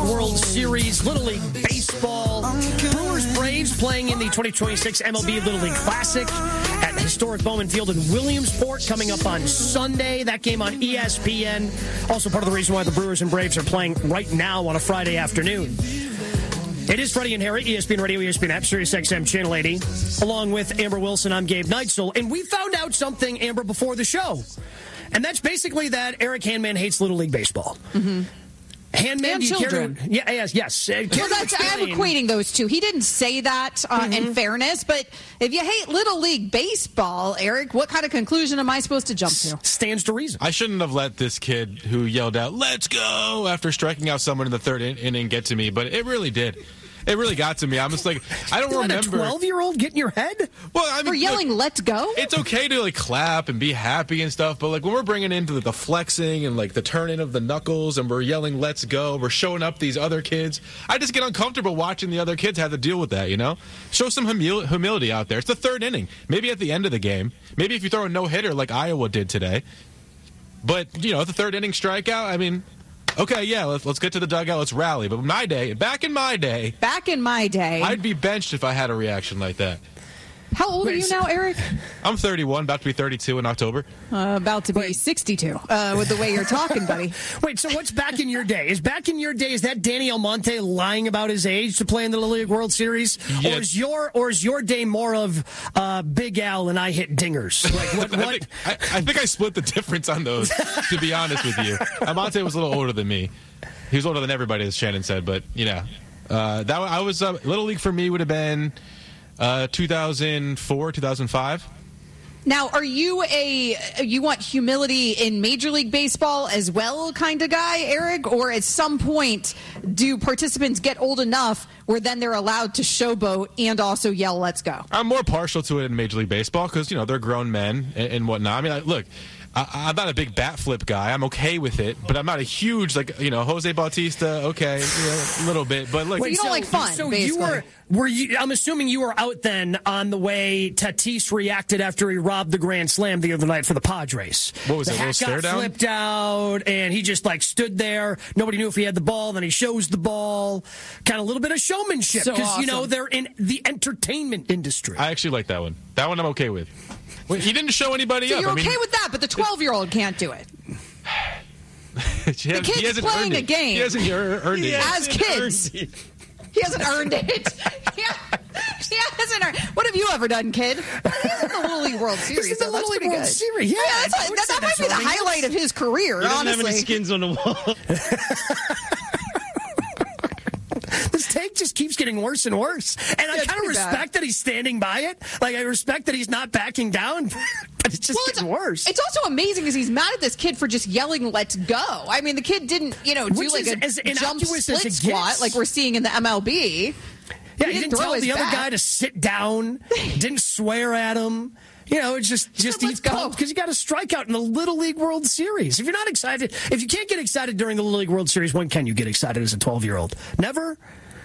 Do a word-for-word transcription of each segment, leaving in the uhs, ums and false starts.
World Series, Little League Baseball. Brewers Braves playing in the twenty twenty-six M L B Little League Classic at historic Bowman Field in Williamsport coming up on Sunday. That game on E S P N. Also part of the reason why the Brewers and Braves are playing right now on a Friday afternoon. It is Freddie and Harry, E S P N Radio, E S P N App, Sirius X M Channel eighty. Along with Amber Wilson, I'm Gabe Neitzel. And we found out something, Amber, before the show. And that's basically that Eric Handman hates Little League Baseball. Mm-hmm. Handman, and do you children. care to, yeah, yes, yes. Uh, well, that's, I'm equating those two. He didn't say that uh, mm-hmm. in fairness, but if you hate Little League Baseball, Eric, what kind of conclusion am I supposed to jump to? Stands to reason. I shouldn't have let this kid who yelled out, "Let's go," after striking out someone in the third in- inning get to me, but it really did. It really got to me. I'm just like, I don't Did remember. a twelve-year-old get in your head? Well, I mean, for yelling, look, "Let's go." It's okay to like clap and be happy and stuff, but like when we're bringing into the, the flexing and like the turning of the knuckles and we're yelling, "Let's go," we're showing up these other kids. I just get uncomfortable watching the other kids have to deal with that. You know, show some humil- humility out there. It's the third inning. Maybe at the end of the game. Maybe if you throw a no hitter like Iowa did today. But you know, the third inning strikeout. I mean. Okay, yeah, let's let's get to the dugout. Let's rally. But my day, back in my day, back in my day, I'd be benched if I had a reaction like that. How old are you now, Eric? I'm thirty-one, about to be thirty-two in October. Uh, about to be Wait. sixty-two uh, with the way you're talking, buddy. Wait, so what's back in your day? Is back in your day, is that Danny Almonte lying about his age to play in the Little League World Series? Yeah. Or is your or is your day more of uh, Big Al and I hit dingers? Like what, what? I, think, I, I think I split the difference on those, to be honest with you. Almonte was a little older than me. He was older than everybody, as Shannon said, but, you know. Uh, that I was uh, Little League for me would have been... Uh, two thousand four, two thousand five. Now, are you a you want humility in Major League Baseball as well kind of guy, Eric? Or at some point, do participants get old enough where then they're allowed to showboat and also yell, "Let's go"? I'm more partial to it in Major League Baseball because, you know, they're grown men and, and whatnot. I mean, like, look, I, I'm not a big bat flip guy. I'm okay with it, but I'm not a huge, like, you know, Jose Bautista, okay, you know, a little bit. But, like, so you don't so, like fun, so basically. you were... Were you, I'm assuming you were out then on the way Tatis reacted after he robbed the Grand Slam the other night for the Padres. What was the it, a little stare got down? flipped out, and he just, like, stood there. Nobody knew if he had the ball. Then he shows the ball. Kind of a little bit of showmanship. Because, so awesome. You know, they're in the entertainment industry. I actually like that one. That one I'm okay with. Well, he didn't show anybody so up. you're I mean, okay with that, but the twelve-year-old can't do it. the kid's playing a game. He hasn't earned it. As kids. He hasn't earned it. He hasn't earned. What have you ever done, kid? He's in the Little League World Series. He's in the Little League World Series. Yeah, yeah that's what, that, that might be the highlight of his career. He doesn't honestly, have any skins on the wall. This take just keeps getting worse and worse. And yeah, I kind of respect bad. that he's standing by it. Like, I respect that he's not backing down. But it's just well, getting it's, worse. It's also amazing because he's mad at this kid for just yelling, "Let's go." I mean, the kid didn't, you know, do Which like is, a as jump split as squat like we're seeing in the M L B. Yeah, he, he didn't, didn't tell the back. other guy to sit down. Didn't swear at him. You know, it's just, just he's pumped because you got a strikeout in the Little League World Series. If you're not excited, if you can't get excited during the Little League World Series, when can you get excited as a twelve-year-old? Never?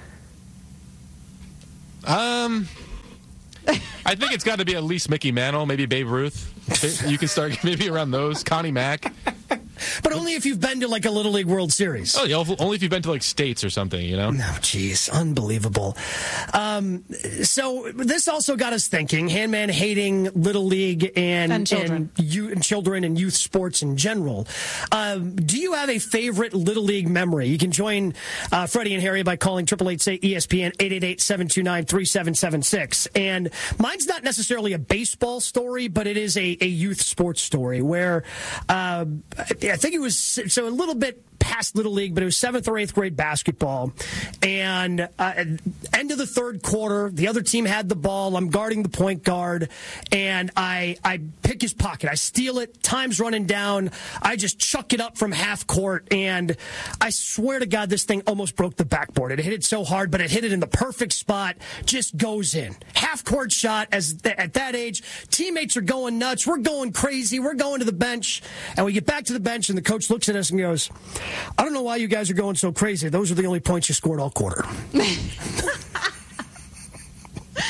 Um, I think it's got to be at least Mickey Mantle, maybe Babe Ruth. You can start maybe around those. Connie Mack. But only if you've been to, like, a Little League World Series. Oh, yeah, only if you've been to, like, states or something, you know? No, jeez, unbelievable. Um, so this also got us thinking, Handman hating Little League and, and, children. and, you, and children and youth sports in general. Um, do you have a favorite Little League memory? You can join uh, Freddie and Harry by calling triple eight say E S P N eight eight eight, seven two nine, three seven seven six. And mine's not necessarily a baseball story, but it is a, a youth sports story where uh, I think it was so a little bit past Little League, but it was seventh or eighth grade basketball. And uh, at end of the third quarter, the other team had the ball. I'm guarding the point guard, and I I pick his pocket. I steal it. Time's running down. I just chuck it up from half court, and I swear to God, this thing almost broke the backboard. It hit it so hard, but it hit it in the perfect spot. Just goes in. Half court shot. As th- at that age, teammates are going nuts. We're going crazy. We're going to the bench, and we get back to the bench, and the coach looks at us and goes, "I don't know why you guys are going so crazy. Those are the only points you scored all quarter." It's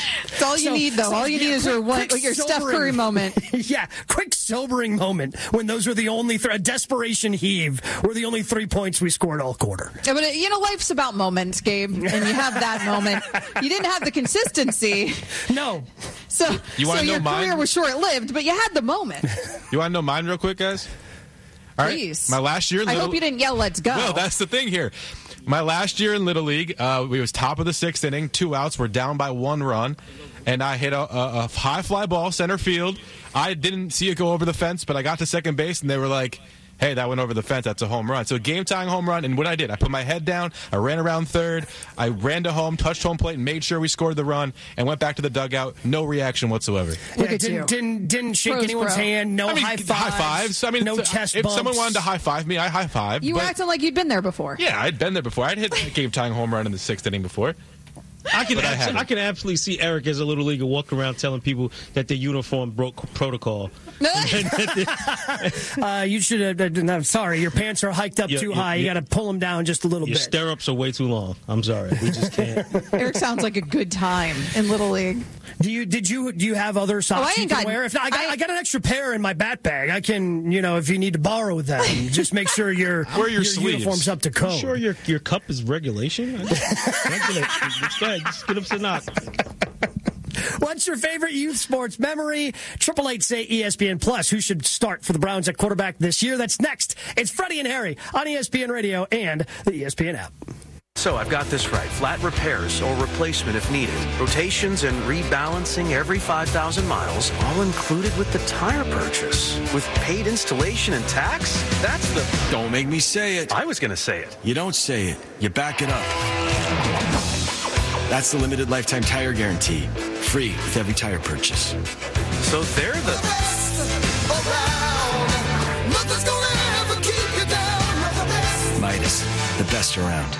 all you So- need, though. so, All you yeah, need is your, quick- one, quick your Steph sobering- Curry moment. Yeah, quick sobering moment when those were the only th- a desperation heave were the only three points we scored all quarter. Yeah, but, you know, life's about moments, Gabe, and you have that moment. You didn't have the consistency. No. So, You so wanna know your mine? career was short-lived, but you had the moment. You want to know mine real quick, guys? All right. Please. My last year in I Little hope you didn't yell, let's go. Well, that's the thing here. My last year in Little League, uh, we was top of the sixth inning, two outs. We're down by one run, and I hit a, a, a high fly ball center field. I didn't see it go over the fence, but I got to second base, and they were like, hey, that went over the fence. That's a home run. So game-tying home run, and what I did, I put my head down, I ran around third, I ran to home, touched home plate, and made sure we scored the run, and went back to the dugout. No reaction whatsoever. Look Yeah, at didn't, you. didn't didn't shake Pros, anyone's bro. hand. No I mean, high fives. high fives. I mean, no it's- chest if bumps. someone wanted to high five me, I high five. You were acting like you'd been there before. Yeah, I'd been there before. I'd hit a game-tying home run in the sixth inning before. I can But I abso- haven't. I can absolutely see Eric as a little leaguer walking around telling people that their uniform broke protocol. Uh, you should have. No, sorry, your pants are hiked up Yeah, too yeah, high. You yeah. got to pull them down just a little Your bit. stirrups are way too long. I'm sorry, we just can't. Eric sounds like a good time in Little League. Do you did you do you have other socks Oh, I you ain't can got- wear? If not, I got I- I got an extra pair in my bat bag. I can, you know, if you need to borrow them, just make sure your Wear your sleeves. uniform's up to You code. sure your your cup is regulation? I just- I'm gonna- just go ahead, just get up to knock. What's your favorite youth sports memory? Triple eight say E S P N Plus. Who should start for the Browns at quarterback this year? That's next. It's Freddie and Harry on E S P N Radio and the E S P N app. So I've got this right. Flat repairs or replacement if needed. Rotations and rebalancing every five thousand miles, all included with the tire purchase. With paid installation and tax? That's the... Don't make me say it. I was going to say it. You don't say it. You back it up. That's the limited lifetime tire guarantee. Free with every tire purchase. So they're the... Midas, the best around.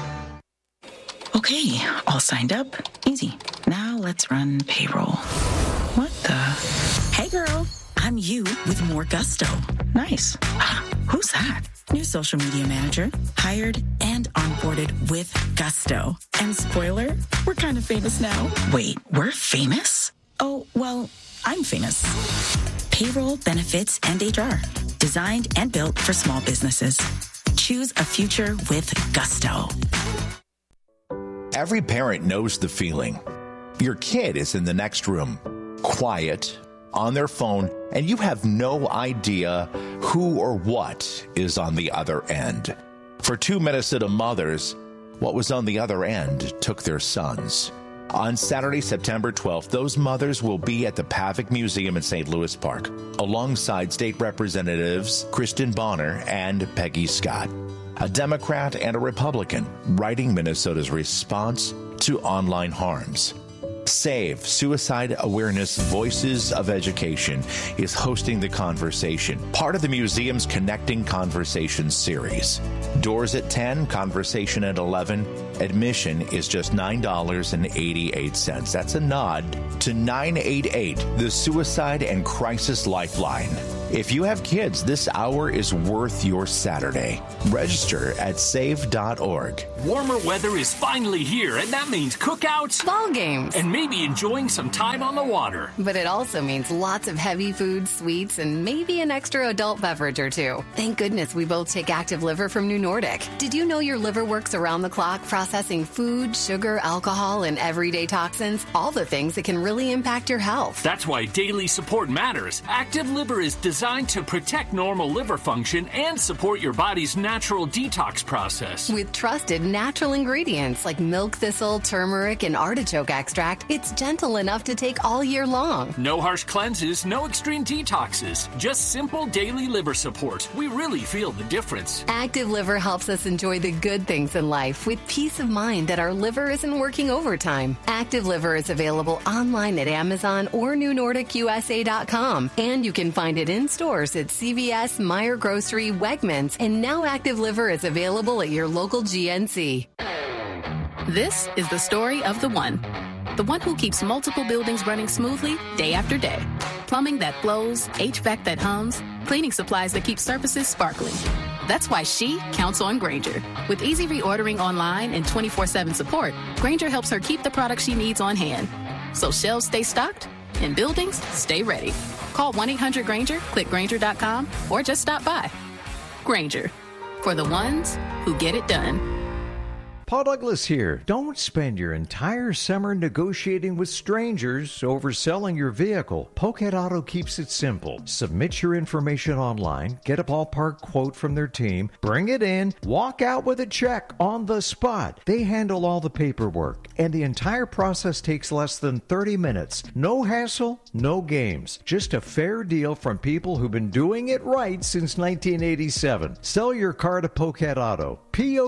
Okay, all signed up. Easy. Now let's run payroll. What the? Hey girl, I'm you with more gusto. Nice. Ah, who's that? New social media manager. Hired and onboarded with gusto. And spoiler, we're kind of famous now. Wait, we're famous? Oh, well, I'm famous. Payroll, benefits, and H R. Designed and built for small businesses. Choose a future with gusto. Every parent knows the feeling. Your kid is in the next room, quiet, on their phone, and you have no idea who or what is on the other end. For two Minnesota mothers, what was on the other end took their sons. On Saturday, September twelfth, those mothers will be at the Pavic Museum in Saint Louis Park, alongside State Representatives Kristen Bonner and Peggy Scott, a Democrat and a Republican, writing Minnesota's response to online harms. SAVE, Suicide Awareness Voices of Education, is hosting the conversation, part of the museum's Connecting Conversations series. Doors at ten, conversation at eleven. Admission is just nine dollars and eighty-eight cents. That's a nod to nine eight eight, the Suicide and Crisis Lifeline. If you have kids, this hour is worth your Saturday. Register at save dot org. Warmer weather is finally here, and that means cookouts, ball games, and maybe enjoying some time on the water. But it also means lots of heavy food, sweets, and maybe an extra adult beverage or two. Thank goodness we both take Active Liver from New Nordic. Did you know your liver works around the clock processing food, sugar, alcohol, and everyday toxins? All the things that can really impact your health. That's why daily support matters. Active Liver is designed to protect normal liver function and support your body's natural detox process. With trusted natural ingredients like milk thistle, turmeric, and artichoke extract, it's gentle enough to take all year long. No harsh cleanses, no extreme detoxes, just simple daily liver support. We really feel the difference. Active Liver helps us enjoy the good things in life with peace of mind that our liver isn't working overtime. Active Liver is available online at Amazon or new nordic u s a dot com, and you can find it in stores at C V S, Meijer Grocery, Wegmans, and now Active Liver is available at your local G N C. This is the story of the one. The one who keeps multiple buildings running smoothly day after day. Plumbing that flows, H V A C that hums, cleaning supplies that keep surfaces sparkling. That's why she counts on Grainger. With easy reordering online and twenty-four seven support, Grainger helps her keep the products she needs on hand. so shelves stay stocked and buildings stay ready. Call one eight hundred Grainger, click Grainger dot com, or just stop by. Grainger, for the ones who get it done. Paul Douglas here. Don't spend your entire summer negotiating with strangers over selling your vehicle. Pocket Auto keeps it simple. Submit your information online, get a ballpark quote from their team, bring it in, walk out with a check on the spot. They handle all the paperwork, and the entire process takes less than thirty minutes. No hassle, no games. Just a fair deal from people who've been doing it right since nineteen eighty-seven. Sell your car to Pocket Auto. P O